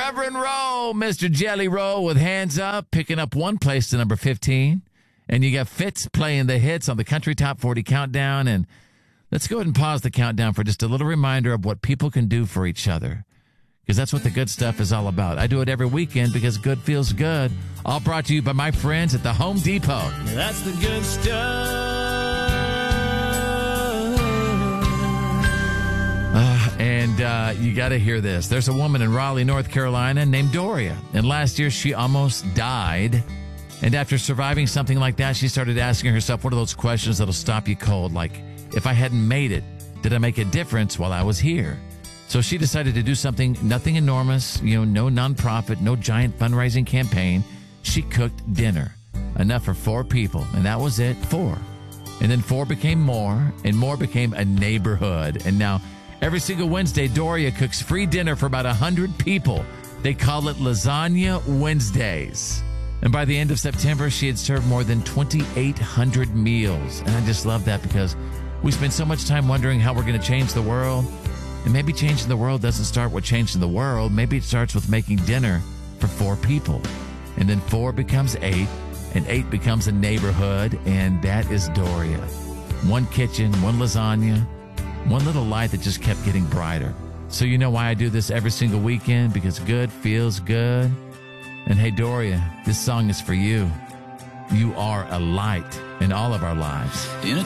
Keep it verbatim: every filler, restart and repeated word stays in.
Reverend Rowe, Mister Jelly Roll with Hands Up, picking up one place to number fifteen. And you got Fitz playing the hits on the Country Top forty Countdown. And let's go ahead and pause the countdown for just a little reminder of what people can do for each other. Because that's what the good stuff is all about. I do it every weekend because good feels good. All brought to you by my friends at the Home Depot. That's the good stuff. Uh, and uh, you got to hear this. There's a woman in Raleigh, North Carolina named Doria. And last year she almost died. And after surviving something like that, she started asking herself, what are those questions that'll stop you cold? Like, if I hadn't made it, did I make a difference while I was here? So she decided to do something, nothing enormous, you know, no nonprofit, no giant fundraising campaign. She cooked dinner, enough for four people, and that was it, four. And then four became more, and more became a neighborhood. And now, every single Wednesday, Doria cooks free dinner for about one hundred people. They call it Lasagna Wednesdays. And by the end of September, she had served more than twenty-eight hundred meals. And I just love that because we spend so much time wondering how we're going to change the world. And maybe changing the world doesn't start with changing the world. Maybe it starts with making dinner for four people. And then four becomes eight, and eight becomes a neighborhood, and that is Doria. One kitchen, one lasagna, one little light that just kept getting brighter. So you know why I do this every single weekend? Because good feels good. And hey, Doria, this song is for you. You are a light in all of our lives.